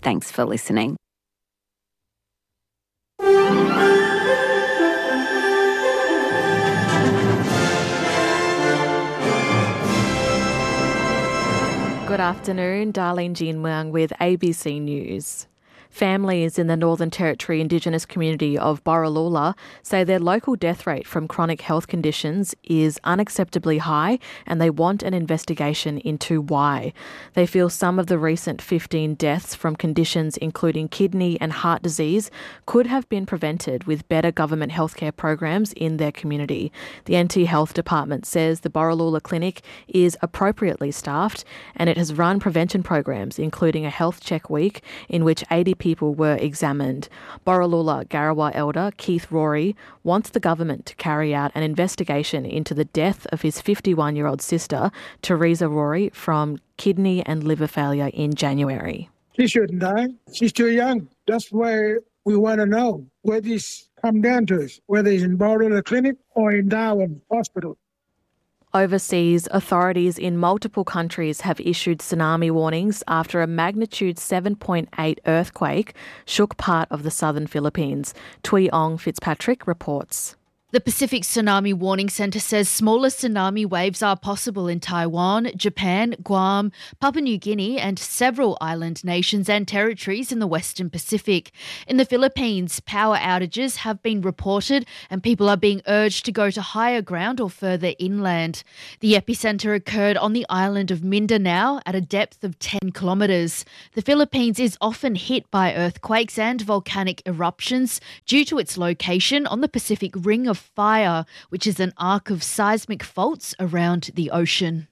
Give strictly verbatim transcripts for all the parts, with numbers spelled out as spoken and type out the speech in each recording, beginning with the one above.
Thanks for listening. Good afternoon, Darlene Jean Muang with A B C News. Families in the Northern Territory Indigenous community of Borroloola say their local death rate from chronic health conditions is unacceptably high and they want an investigation into why. They feel some of the recent fifteen deaths from conditions including kidney and heart disease could have been prevented with better government healthcare programs in their community. The N T Health Department says the Borroloola Clinic is appropriately staffed and it has run prevention programs including a health check week in which eighty people were examined. Borroloola Garawa elder Keith Rory wants the government to carry out an investigation into the death of his fifty-one-year-old sister, Teresa Rory, from kidney and liver failure in January. She shouldn't die. She's too young. That's why we want to know where this come down to us, whether it's in Borroloola Clinic or in Darwin Hospital. Overseas, authorities in multiple countries have issued tsunami warnings after a magnitude seven point eight earthquake shook part of the southern Philippines. Tui Ong Fitzpatrick reports. The Pacific Tsunami Warning Centre says smaller tsunami waves are possible in Taiwan, Japan, Guam, Papua New Guinea and several island nations and territories in the Western Pacific. In the Philippines, power outages have been reported and people are being urged to go to higher ground or further inland. The epicentre occurred on the island of Mindanao at a depth of ten kilometres. The Philippines is often hit by earthquakes and volcanic eruptions due to its location on the Pacific Ring of Fire, which is an arc of seismic faults around the ocean.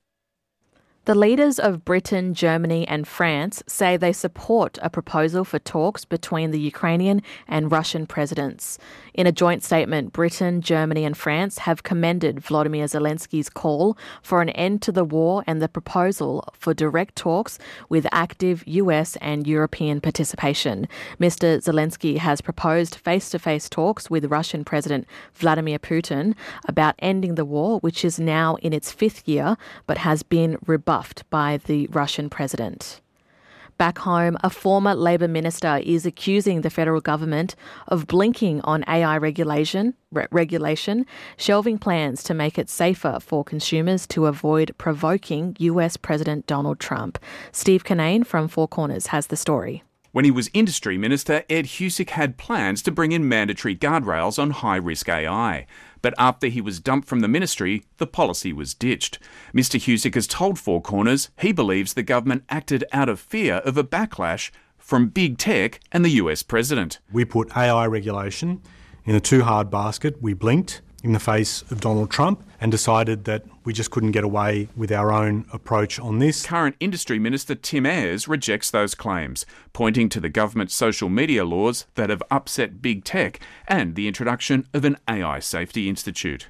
The leaders of Britain, Germany and France say they support a proposal for talks between the Ukrainian and Russian presidents. In a joint statement, Britain, Germany and France have commended Volodymyr Zelensky's call for an end to the war and the proposal for direct talks with active U S and European participation. Mister Zelensky has proposed face-to-face talks with Russian President Vladimir Putin about ending the war, which is now in its fifth year, but has been rebuffed by the Russian president. Back home, a former Labor minister is accusing the federal government of blinking on A I regulation, re- regulation, shelving plans to make it safer for consumers to avoid provoking U S President Donald Trump. Steve Kinane from Four Corners has the story. When he was Industry Minister, Ed Husic had plans to bring in mandatory guardrails on high-risk A I. But after he was dumped from the ministry, the policy was ditched. Mister Husic has told Four Corners he believes the government acted out of fear of a backlash from big tech and the U S president. We put A I regulation in a too-hard basket. We blinked in the face of Donald Trump and decided that we just couldn't get away with our own approach on this. Current Industry Minister Tim Ayres rejects those claims, pointing to the government's social media laws that have upset big tech and the introduction of an A I Safety Institute.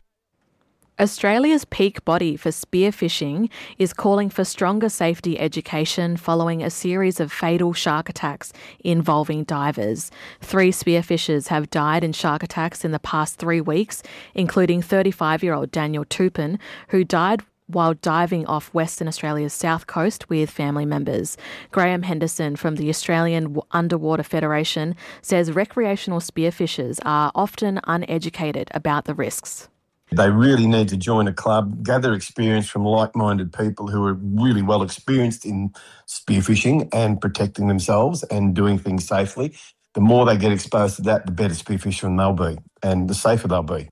Australia's peak body for spearfishing is calling for stronger safety education following a series of fatal shark attacks involving divers. Three spearfishers have died in shark attacks in the past three weeks, including thirty-five-year-old Daniel Tupin, who died while diving off Western Australia's south coast with family members. Graham Henderson from the Australian Underwater Federation says recreational spearfishers are often uneducated about the risks. They really need to join a club, gather experience from like-minded people who are really well experienced in spearfishing and protecting themselves and doing things safely. The more they get exposed to that, the better spearfishermen they'll be and the safer they'll be.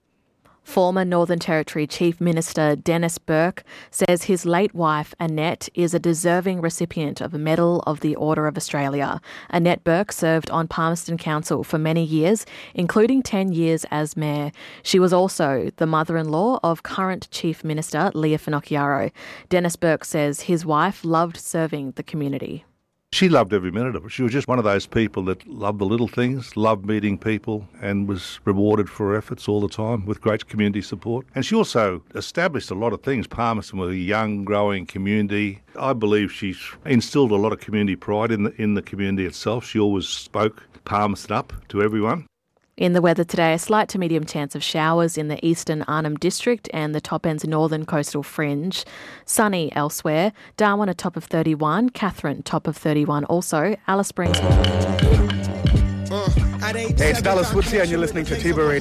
Former Northern Territory Chief Minister Dennis Burke says his late wife, Annette, is a deserving recipient of a Medal of the Order of Australia. Annette Burke served on Palmerston Council for many years, including ten years as mayor. She was also the mother-in-law of current Chief Minister Leah Finocchiaro. Dennis Burke says his wife loved serving the community. She loved every minute of it. She was just one of those people that loved the little things, loved meeting people and was rewarded for her efforts all the time with great community support. And she also established a lot of things. Palmerston was a young, growing community. I believe she's instilled a lot of community pride in the, in the community itself. She always spoke Palmerston up to everyone. In the weather today, a slight to medium chance of showers in the eastern Arnhem District and the top end's northern coastal fringe. Sunny elsewhere. Darwin a top of thirty-one, Katherine top of thirty-one also. Alice Springs. Hey, it's Dallas Woodsy and you're listening to Tiba Radio.